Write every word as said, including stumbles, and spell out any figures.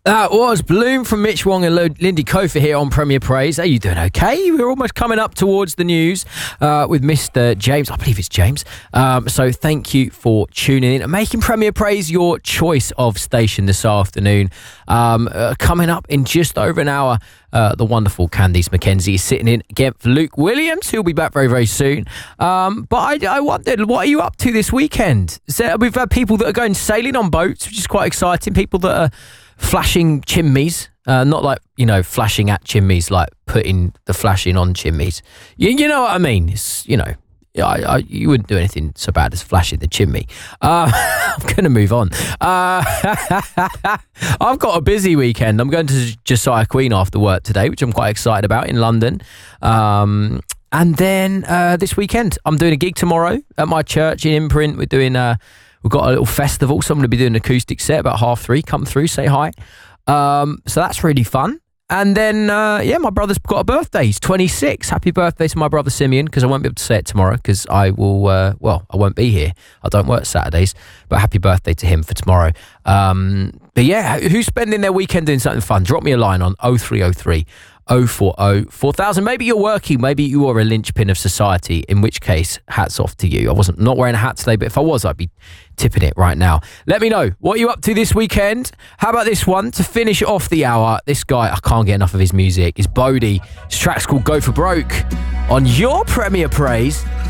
That was Bloom from Mitch Wong and Lindy Kofer here on Premier Praise. Are you doing okay? We're almost coming up towards the news uh, with Mister James. I believe it's James. Um, so thank you for tuning in and making Premier Praise your choice of station this afternoon. Um, uh, coming up in just over an hour, uh, the wonderful Candice McKenzie is sitting in again for Luke Williams, who'll be back very, very soon. Um, but I, I wondered, what are you up to this weekend? So we've had people that are going sailing on boats, which is quite exciting. People that are flashing chimneys, uh, not like, you know, flashing at chimneys, like putting the flashing on chimneys. You, you know what I mean? It's, you know, I, I, you wouldn't do anything so bad as flashing the chimney. Uh, I'm going to move on. Uh, I've got a busy weekend. I'm going to Josiah Queen after work today, which I'm quite excited about, in London. Um, and then uh, this weekend, I'm doing a gig tomorrow at my church in Imprint. We're doing a We've got a little festival, so I'm going to be doing an acoustic set about half three. Come through, say hi. Um, so that's really fun. And then, uh, yeah, my brother's got a birthday. He's twenty-six. Happy birthday to my brother Simeon, because I won't be able to say it tomorrow because I will, uh, well, I won't be here. I don't work Saturdays, but happy birthday to him for tomorrow. Um, but yeah, who's spending their weekend doing something fun? Drop me a line on oh three oh three oh four oh four thousand. Maybe you're working, maybe you are a linchpin of society, in which case, hats off to you. I wasn't not wearing a hat today, but if I was, I'd be tipping it right now. Let me know what you're up to this weekend. How about this one to finish off the hour? This guy, I can't get enough of his music. It's Bodie. His track's called Go For Broke on your Premier Praise.